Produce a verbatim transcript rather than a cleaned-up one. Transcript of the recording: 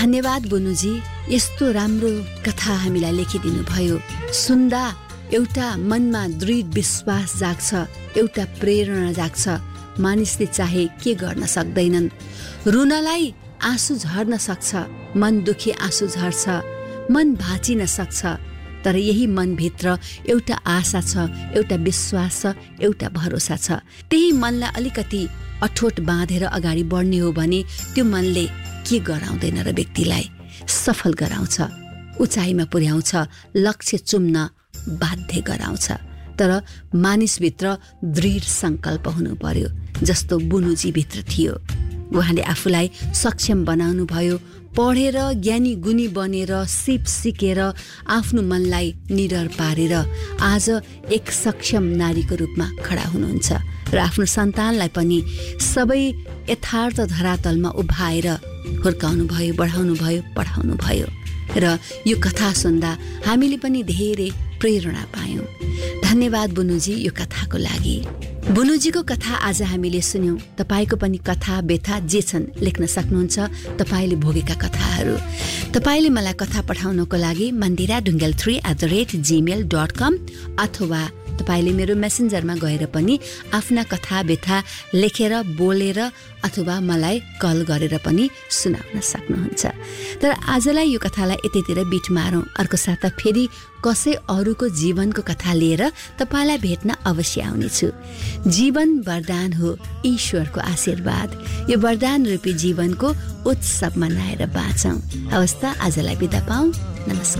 धन्यवाद बुनुजी, यस्तो राम्रो कथा हामीलाई लेखिदिनु भयो। सुन्दा एउटा मनमा दृढ विश्वास जाग्छ, एउटा प्रेरणा जाग्छ। मानिसले चाहे के गर्न सक्दैनन्। रुनलाई आँसु झर्न सक्छ, मन दुखी आँसु झर्छ, मन भाँचिन सक्छ, तर यही मनभित्र एउटा आशा छ, एउटा विश्वास छ, एउटा भरोसा छ। त्यही मनलाई अलिकति अठोट बाँधेर अगाडि बढ्ने हो भने त्यो मनले के गराउँदैन र व्यक्तिलाई सफल गराउँछ, उचाइमा पुर्याउँछ, लक्ष्य चुम्न बाध्य गराउँछ। तर मानिसभित्र दृढ संकल्प हुनु पर्यो, जस्तो बुनुजीभित्र थियो। उहाँले आफूलाई सक्षम बनाउनु भयो। पढेर ज्ञानी गुणी बनेर सिप सिकेर आफ्नो मनलाई निडर पारेर आज एक सक्षम नारीको रूपमा खडा हुनुहुन्छ र आफ्नो सन्तानलाई पनि सबै यथार्थ धरातलमा उभाएर हुर्काउनु भयो, बढाउनु भयो, पढाउनु भयो। र यो कथा सुन्दा हामीले पनि धेरै प्रेरणा पायौँ। धन्यवाद बुनुजी यो कथाको लागि। बुनुजीको कथा आज हामीले सुन्यौं। तपाईको पनि कथा व्यथा जे छन् लेख्न सक्नुहुन्छ, तपाईले भोगेका कथाहरू। तपाईले मलाई कथा पठाउनको लागि Mandira Dhungel three at the rate Gmail dot कम अथवा तपाईले मेरो मेसेन्जरमा गएर पनि आफ्ना कथा व्यथा लेखेर बोलेर अथवा मलाई कल गरेर पनि सुनाउन सक्नुहुन्छ। तर आजलाई यो कथालाई यतितिर बिट मारौँ। अर्को साता फेरि कसै अरूको जीवनको कथा लिएर तपाईलाई भेट्न अवश्य आउनेछु। जीवन वरदान हो, ईश्वरको आशीर्वाद। यो वरदान रूपी जीवनको उत्सव मनाएर बाँचौँ। हवस् त, आजलाई बिदा पाऊँ। नमस्कार।